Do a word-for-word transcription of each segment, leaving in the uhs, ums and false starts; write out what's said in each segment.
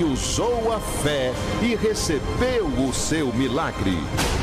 quem usou a fé e recebeu o seu milagre.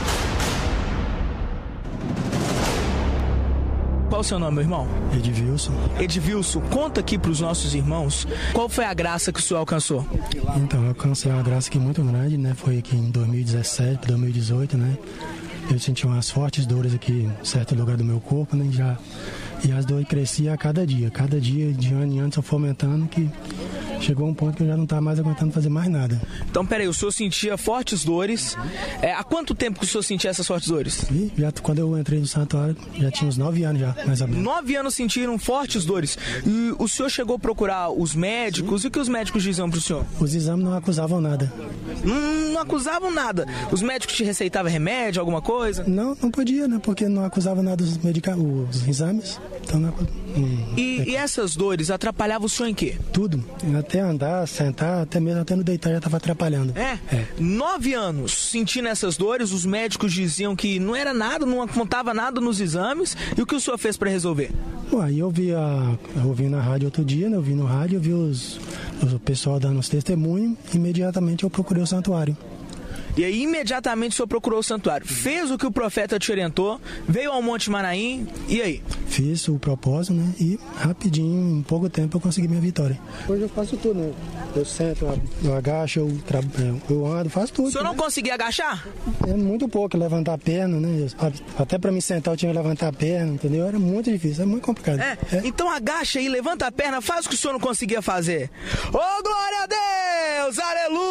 Qual o seu nome, meu irmão? Edvilson. Edvilson, conta aqui para os nossos irmãos qual foi a graça que o senhor alcançou. Então, eu alcancei uma graça aqui muito grande, né? Foi aqui em dois mil e dezessete, dois mil e dezoito, né? Eu senti umas fortes dores aqui em certo lugar do meu corpo, né? Já, e as dores cresciam a cada dia. Cada dia, de ano em ano, só fomentando, que chegou um ponto que eu já não estava mais aguentando fazer mais nada. Então, peraí, o senhor sentia fortes dores. É, há quanto tempo que o senhor sentia essas fortes dores? E já, quando eu entrei no santuário, já tinha uns nove anos já, mais ou menos. Nove anos sentiram fortes dores. E o senhor chegou a procurar os médicos? Sim. E o que os médicos diziam para o senhor? Os exames não acusavam nada. Não, não acusavam nada? Os médicos te receitavam remédio, alguma coisa? Não, não podia, né? Porque não acusava nada dos medicamentos, os exames. Então não, hum, e, é... e essas dores atrapalhavam o senhor em quê? Tudo. Até andar, sentar, até mesmo até no deitar já estava atrapalhando. É? é? Nove anos sentindo essas dores, os médicos diziam que não era nada, não apontava nada nos exames. E o que o senhor fez para resolver? Bom, aí eu vi, a, eu ouvi na rádio outro dia, né? Eu vi no rádio, eu vi os, o pessoal dando os testemunhos. Imediatamente eu procurei o santuário. E aí, imediatamente, o senhor procurou o santuário. Fez o que o profeta te orientou, veio ao Monte Manaim, e aí? Fiz o propósito, né? E rapidinho, em pouco tempo, eu consegui minha vitória. Hoje eu faço tudo, né? Eu sento, eu agacho, eu, tra... eu ando, faço tudo. O senhor não né? conseguia agachar? É muito pouco, levantar a perna, né? Até pra me sentar eu tinha que levantar a perna, entendeu? Era muito difícil, é muito complicado. É? É. Então agacha aí, levanta a perna, faz o que o senhor não conseguia fazer. Ô, oh, glória a Deus!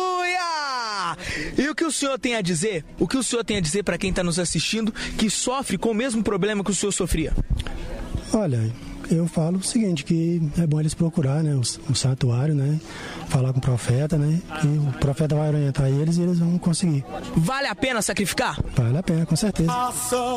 Aleluia! E o que o senhor tem a dizer? O que o senhor tem a dizer para quem está nos assistindo que sofre com o mesmo problema que o senhor sofria? Olha, eu falo o seguinte, que é bom eles procurar, né, o, o santuário, né, falar com o profeta, né, que o profeta vai orientar eles e eles vão conseguir. Vale a pena sacrificar? Vale a pena, com certeza.